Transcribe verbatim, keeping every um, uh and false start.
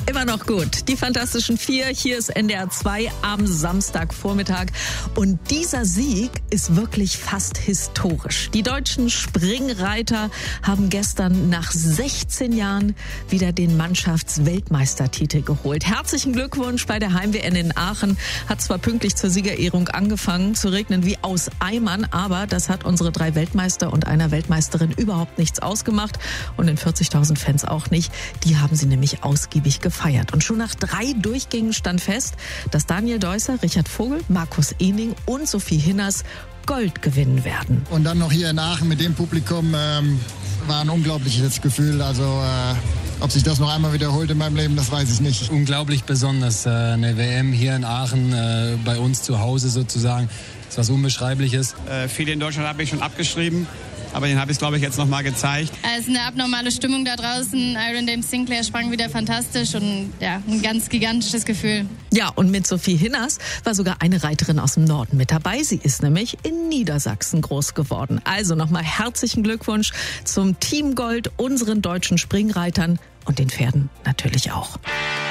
Immer noch gut. Die Fantastischen Vier, hier ist N D R zwei am Samstagvormittag. Und dieser Sieg ist wirklich fast historisch. Die deutschen Springreiter haben gestern nach sechzehn Jahren wieder den Mannschaftsweltmeistertitel geholt. Herzlichen Glückwunsch bei der Heim-W M in Aachen. Hat zwar pünktlich zur Siegerehrung angefangen zu regnen wie aus Eimern, aber das hat unsere drei Weltmeister und einer Weltmeisterin überhaupt nichts ausgemacht und den vierzigtausend Fans auch nicht. Die haben sie nämlich ausgiebig gefeiert. Und schon nach drei Durchgängen stand fest, dass Daniel Deusser, Richard Vogel, Markus Ehning und Sophie Hinners Gold gewinnen werden. Und dann noch hier in Aachen mit dem Publikum ähm, war ein unglaubliches Gefühl. Also äh, ob sich das noch einmal wiederholt in meinem Leben, das weiß ich nicht. Unglaublich besonders. Äh, eine W M hier in Aachen, äh, bei uns zu Hause sozusagen. Das ist was Unbeschreibliches. Äh, viele in Deutschland habe ich schon abgeschrieben. Aber den habe ich, glaube ich, jetzt noch mal gezeigt. Es ist eine abnormale Stimmung da draußen. Iron Dame Sinclair sprang wieder fantastisch und ja, ein ganz gigantisches Gefühl. Ja, und mit Sophie Hinners war sogar eine Reiterin aus dem Norden mit dabei. Sie ist nämlich in Niedersachsen groß geworden. Also nochmal herzlichen Glückwunsch zum Team Gold, unseren deutschen Springreitern und den Pferden natürlich auch.